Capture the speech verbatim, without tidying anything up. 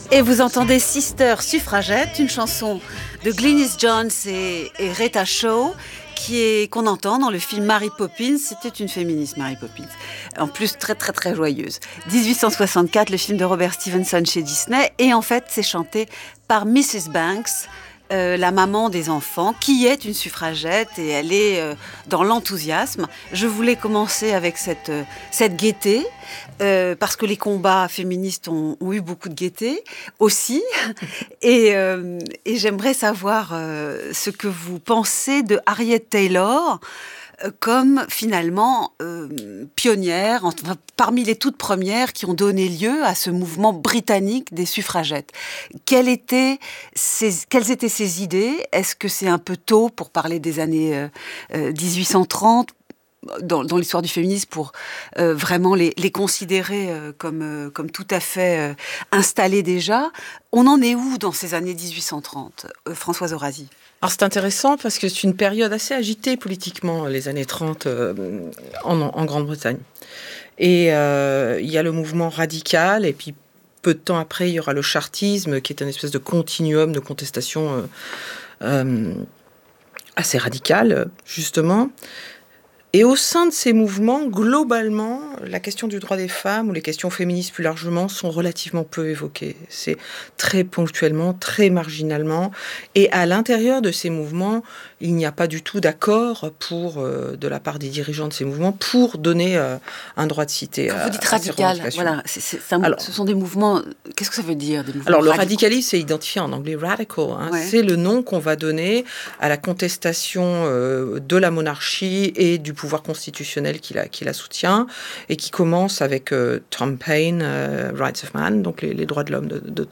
Et vous entendez Sister Suffragette, une chanson de Glynis Johns et, et Rita Shaw, qui est, qu'on entend dans le film Mary Poppins. C'était une féministe, Mary Poppins. En plus, très, très, très joyeuse. dix-huit cent soixante-quatre, le film de Robert Stevenson chez Disney. Et en fait, c'est chanté par missus Banks, Euh, la maman des enfants, qui est une suffragette, et elle est euh, dans l'enthousiasme. Je voulais commencer avec cette, euh, cette gaieté, euh, parce que les combats féministes ont, ont eu beaucoup de gaieté aussi. Et, euh, et j'aimerais savoir euh, ce que vous pensez de Harriet Taylor, comme finalement euh, pionnière, enfin, parmi les toutes premières qui ont donné lieu à ce mouvement britannique des suffragettes. Quelles étaient ses, quelles étaient ses idées ? Est-ce que c'est un peu tôt pour parler des années euh, euh, dix-huit cent trente dans, dans l'histoire du féminisme pour euh, vraiment les, les considérer euh, comme, euh, comme tout à fait euh, installées déjà ? On en est où dans ces années dix-huit cent trente, euh, Françoise Orasi ? Alors c'est intéressant parce que c'est une période assez agitée politiquement, les années trente euh, en, en Grande-Bretagne. Et euh, il y a le mouvement radical, et puis peu de temps après, il y aura le chartisme, qui est une espèce de continuum de contestation euh, euh, assez radical, justement. Et au sein de ces mouvements, globalement, la question du droit des femmes ou les questions féministes plus largement sont relativement peu évoquées. C'est très ponctuellement, très marginalement. Et à l'intérieur de ces mouvements, il n'y a pas du tout d'accord pour, euh, de la part des dirigeants de ces mouvements pour donner euh, un droit de cité. Quand à, vous dites à ces radical, voilà, c'est, c'est, c'est un, alors, ce sont des mouvements. Qu'est-ce que ça veut dire, des mouvements Alors le radicaux? radicalisme, c'est identifié en anglais radical. Hein, ouais. C'est le nom qu'on va donner à la contestation euh, de la monarchie et du pouvoir constitutionnel qui la, qui la soutient, et qui commence avec euh, Tom Paine, euh, Rights of Man, donc les, les droits de l'homme de, de